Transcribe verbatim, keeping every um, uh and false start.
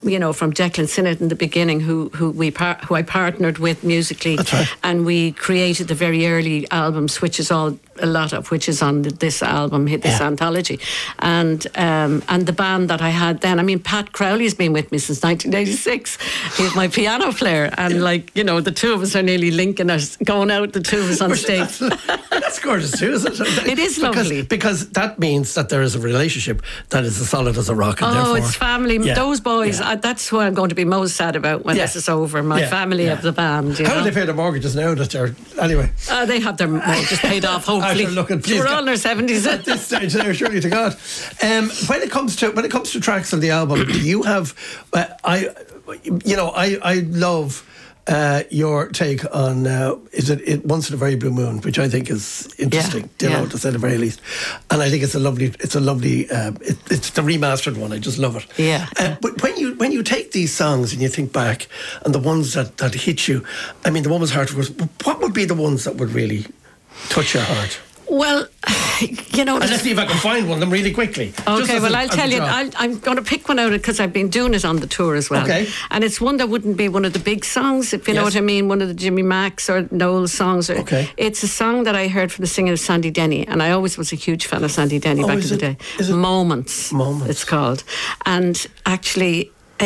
you know, from Declan Sinnott in the beginning, who who we par- who I partnered with musically. That's right. And we created the very early albums, which is all a lot of which is on this album, this yeah. anthology, and um, and the band that I had then. I mean, Pat Crowley's been with me since nineteen eighty-six. He's my piano player, and yeah. like you know, the two of us are nearly linking us, going out. The two of us on stage. That's, that's gorgeous too, isn't it? It is because, lovely because that means that there is a relationship that is as solid as a rock. And oh, therefore, it's family. Yeah. Those boys. Yeah. I, that's what I'm going to be most sad about when yeah. this is over. My yeah. family yeah. of the band. You How know? do they pay their mortgages now? That they're anyway. Uh, they have their mortgages paid off. Hopefully, looking, we're all in our seventies at this stage. Now, surely to God. Um, when it comes to when it comes to tracks on the album, do you have? Uh, I, you know, I I love. Uh, your take on uh, is it, it Once in a Very Blue Moon, which I think is interesting, yeah, you yeah. know, to say the very least, and I think it's a lovely, it's a lovely, uh, it, it's the remastered one. I just love it. Yeah. Uh, but when you when you take these songs and you think back, and the ones that, that hit you, I mean, the one was hard. What would be the ones that would really touch your heart? Well, you know... And let's see if I can find one of them really quickly. Okay, well, a, I'll tell you, I'll, I'm going to pick one out because I've been doing it on the tour as well. Okay. And it's one that wouldn't be one of the big songs, if you yes. know what I mean, one of the Jimmy Max or Noel songs. Or, okay. It's a song that I heard from the singer of Sandy Denny, and I always was a huge fan of Sandy Denny oh, back in the it, day. Is it? Moments, Moments, it's called. And actually...